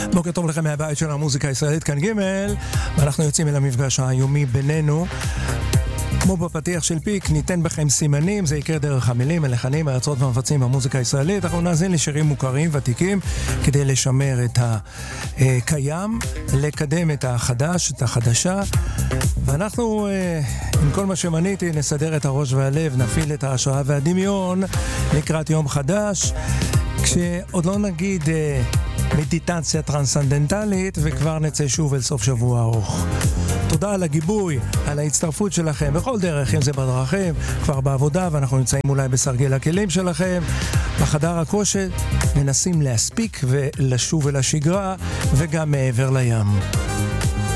בוקר טוב לכם מהבית של המוזיקה הישראלית, כאן ג', ואנחנו יוצאים אל המפגש היומי בינינו. כמו בפתיח של פיק, ניתן בכם סימנים, זה יקרה דרך המילים, הלחנים, היוצרות והמבצעים במוזיקה הישראלית. אנחנו נאזין לשירים מוכרים, ותיקים, כדי לשמר את הקיים, לקדם את החדש, את החדשה. ואנחנו, עם כל מה שמניתי, נסדר את הראש והלב, נפעיל את ההשראה והדמיון לקראת יום חדש, כשעוד לא נגיד מדיטציה טרנסנדנטלית, וכבר נצא שוב אל סוף שבוע ארוך. תודה על הגיבוי, על ההצטרפות שלכם בכל דרך, אם זה בדרכים, כבר בעבודה, ואנחנו נמצאים אולי בסרגל הכלים שלכם, בחדר הכושר, מנסים להספיק ולשוב אל השגרה, וגם מעבר לים.